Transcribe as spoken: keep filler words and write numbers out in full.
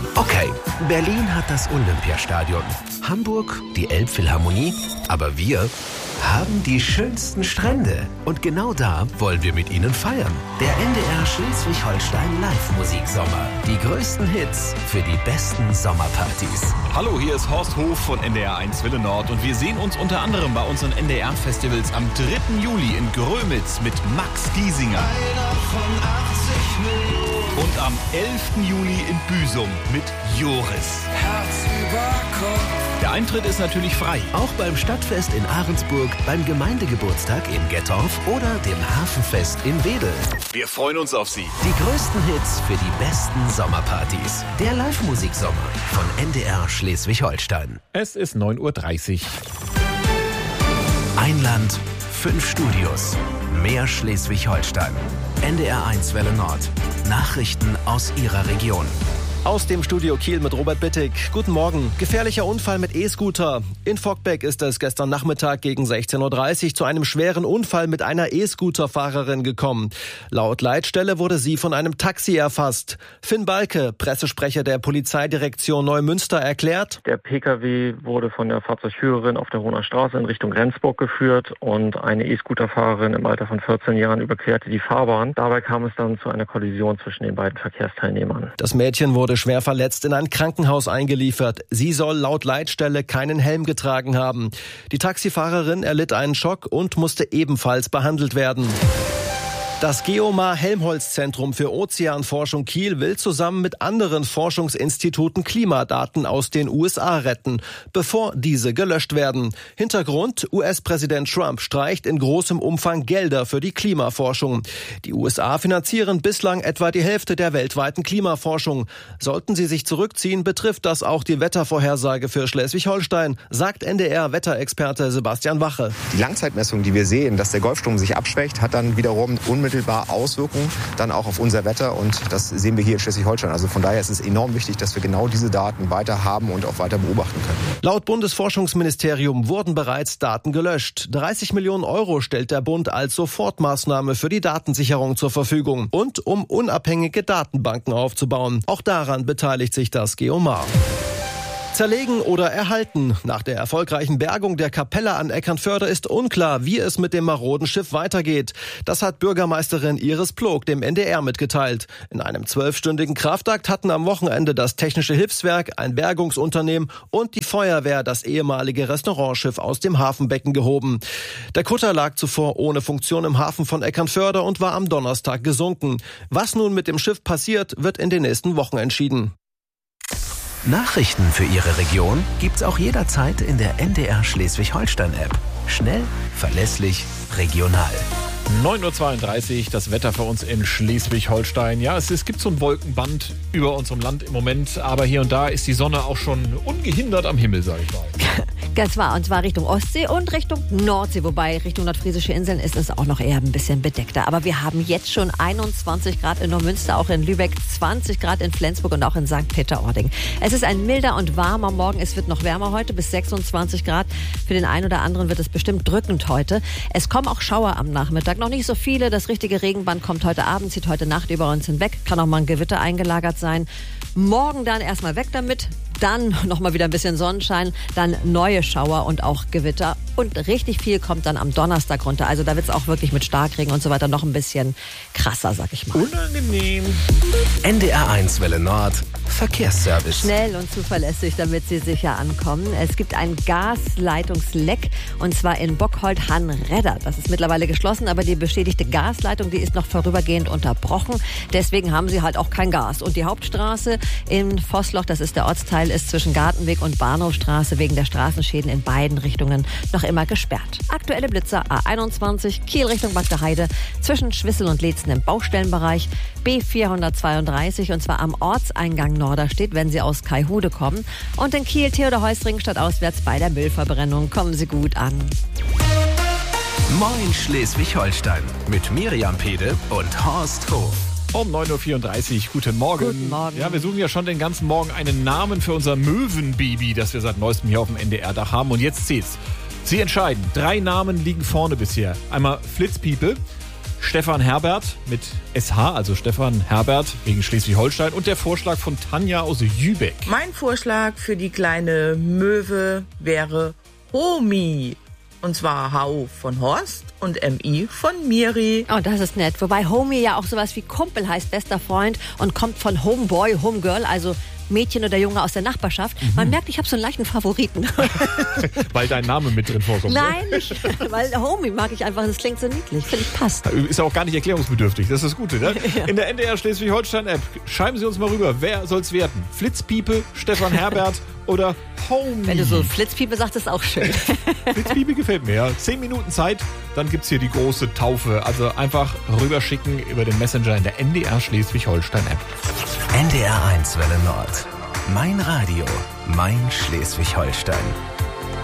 Okay, Berlin hat das Olympiastadion, Hamburg die Elbphilharmonie, aber wir haben die schönsten Strände. Und genau da wollen wir mit Ihnen feiern. Der N D R Schleswig-Holstein Live-Musiksommer. Die größten Hits für die besten Sommerpartys. Hallo, hier ist Horst Hof von N D R eins Welle Nord und wir sehen uns unter anderem bei unseren N D R-Festivals am dritten Juli in Grömitz mit Max Giesinger. Einer von achtzig Millionen. Und am elften Juli in Büsum mit Joris. Herz über Kopf. Der Eintritt ist natürlich frei. Auch beim Stadtfest in Ahrensburg, beim Gemeindegeburtstag in Gettorf oder dem Hafenfest in Wedel. Wir freuen uns auf Sie. Die größten Hits für die besten Sommerpartys. Der Live-Musiksommer von N D R Schleswig-Holstein. Es ist neun Uhr dreißig. Ein Land, fünf Studios. Mehr Schleswig-Holstein. N D R eins Welle Nord. Nachrichten aus Ihrer Region. Aus dem Studio Kiel mit Robert Bittig. Guten Morgen. Gefährlicher Unfall mit E-Scooter. In Vockbeck ist es gestern Nachmittag gegen sechzehn Uhr dreißig zu einem schweren Unfall mit einer E-Scooter-Fahrerin gekommen. Laut Leitstelle wurde sie von einem Taxi erfasst. Finn Balke, Pressesprecher der Polizeidirektion Neumünster, erklärt: Der Pkw wurde von der Fahrzeugführerin auf der Hohner Straße in Richtung Rendsburg geführt und eine E-Scooter-Fahrerin im Alter von vierzehn Jahren überquerte die Fahrbahn. Dabei kam es dann zu einer Kollision zwischen den beiden Verkehrsteilnehmern. Das Mädchen wurde schwer verletzt in ein Krankenhaus eingeliefert. Sie soll laut Leitstelle keinen Helm getragen haben. Die Taxifahrerin erlitt einen Schock und musste ebenfalls behandelt werden. Das Geomar-Helmholtz-Zentrum für Ozeanforschung Kiel will zusammen mit anderen Forschungsinstituten Klimadaten aus den U S A retten, bevor diese gelöscht werden. Hintergrund: U S-Präsident Trump streicht in großem Umfang Gelder für die Klimaforschung. Die U S A finanzieren bislang etwa die Hälfte der weltweiten Klimaforschung. Sollten sie sich zurückziehen, betrifft das auch die Wettervorhersage für Schleswig-Holstein, sagt N D R-Wetterexperte Sebastian Wache. Die Langzeitmessung, die wir sehen, dass der Golfstrom sich abschwächt, hat dann wiederum unmittelbar Auswirkungen dann auch auf unser Wetter, und das sehen wir hier in Schleswig-Holstein. Also von daher ist es enorm wichtig, dass wir genau diese Daten weiter haben und auch weiter beobachten können. Laut Bundesforschungsministerium wurden bereits Daten gelöscht. dreißig Millionen Euro stellt der Bund als Sofortmaßnahme für die Datensicherung zur Verfügung und um unabhängige Datenbanken aufzubauen. Auch daran beteiligt sich das Geomar. Zerlegen oder erhalten. Nach der erfolgreichen Bergung der Kapelle an Eckernförde ist unklar, wie es mit dem maroden Schiff weitergeht. Das hat Bürgermeisterin Iris Plog dem N D R mitgeteilt. In einem zwölfstündigen Kraftakt hatten am Wochenende das Technische Hilfswerk, ein Bergungsunternehmen und die Feuerwehr das ehemalige Restaurantschiff aus dem Hafenbecken gehoben. Der Kutter lag zuvor ohne Funktion im Hafen von Eckernförde und war am Donnerstag gesunken. Was nun mit dem Schiff passiert, wird in den nächsten Wochen entschieden. Nachrichten für Ihre Region gibt's auch jederzeit in der N D R Schleswig-Holstein-App. Schnell, verlässlich, regional. neun Uhr zweiunddreißig, das Wetter für uns in Schleswig-Holstein. Ja, es, es gibt so ein Wolkenband über unserem Land im Moment, aber hier und da ist die Sonne auch schon ungehindert am Himmel, sage ich mal. Das war, und zwar Richtung Ostsee und Richtung Nordsee, wobei Richtung nordfriesische Inseln ist es auch noch eher ein bisschen bedeckter. Aber wir haben jetzt schon einundzwanzig Grad in Neumünster, auch in Lübeck, zwanzig Grad in Flensburg und auch in Sankt Peter-Ording. Es ist ein milder und warmer Morgen. Es wird noch wärmer heute, bis sechsundzwanzig Grad. Für den einen oder anderen wird es bestimmt drückend heute. Es kommen auch Schauer am Nachmittag, noch nicht so viele. Das richtige Regenband kommt heute Abend, zieht heute Nacht über uns hinweg. Kann auch mal ein Gewitter eingelagert sein. Morgen dann erstmal weg damit. Dann nochmal wieder ein bisschen Sonnenschein, dann neue Schauer und auch Gewitter. Und richtig viel kommt dann am Donnerstag runter. Also da wird es auch wirklich mit Starkregen und so weiter noch ein bisschen krasser, sag ich mal. Unangenehm. N D R eins Welle Nord, Verkehrsservice. Schnell und zuverlässig, damit Sie sicher ankommen. Es gibt ein Gasleitungsleck, und zwar in Bockhold-Hannredder. Das ist mittlerweile geschlossen, aber die beschädigte Gasleitung, die ist noch vorübergehend unterbrochen. Deswegen haben sie halt auch kein Gas. Und die Hauptstraße in Vossloch, das ist der Ortsteil, ist zwischen Gartenweg und Bahnhofstraße wegen der Straßenschäden in beiden Richtungen noch immer gesperrt. Aktuelle Blitzer: A einundzwanzig, Kiel Richtung Bagdeheide, zwischen Schwissel und Leetzen im Baustellenbereich, B vierhundertzweiunddreißig, und zwar am Ortseingang Norderstedt, wenn Sie aus Kaihude kommen. Und in Kiel Theodor-Heuss-Ring stadtauswärts bei der Müllverbrennung. Kommen Sie gut an. Moin Schleswig-Holstein mit Miriam Pede und Horst Hof. Um neun Uhr vierunddreißig, guten Morgen. Guten Morgen. Ja, wir suchen ja schon den ganzen Morgen einen Namen für unser Möwenbaby, das wir seit neuestem hier auf dem N D R-Dach haben. Und jetzt zählt's. Sie entscheiden. Drei Namen liegen vorne bisher. Einmal Flitzpiepe, Stefan Herbert mit S H, also Stefan Herbert wegen Schleswig-Holstein und der Vorschlag von Tanja aus Jübeck. Mein Vorschlag für die kleine Möwe wäre Homie. Und zwar H O von Horst und M I von Miri. Oh, das ist nett. Wobei Homie ja auch sowas wie Kumpel heißt, bester Freund, und kommt von Homeboy, Homegirl, also Mädchen oder Junge aus der Nachbarschaft. Mhm. Man merkt, ich habe so einen leichten Favoriten. Weil dein Name mit drin vorkommt. Nein, nicht, weil Homie mag ich einfach, das klingt so niedlich. Finde ich passt. Ist ja auch gar nicht erklärungsbedürftig, das ist das Gute, ne? Ja. In der N D R Schleswig-Holstein-App schreiben Sie uns mal rüber, wer soll's werten? Flitzpiepe, Stefan Herbert oder Homie? Wenn du so Flitzpiepe sagst, ist auch schön. Flitzpiepe gefällt mir, ja. Zehn Minuten Zeit, dann gibt's hier die große Taufe. Also einfach rüberschicken über den Messenger in der N D R Schleswig-Holstein-App. N D R eins Welle Nord. Mein Radio, mein Schleswig-Holstein.